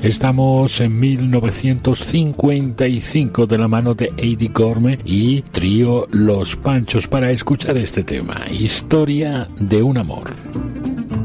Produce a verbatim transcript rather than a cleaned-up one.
Estamos en mil novecientos cincuenta y cinco de la mano de Eddie Gorme y trío Los Panchos para escuchar este tema, Historia de un amor.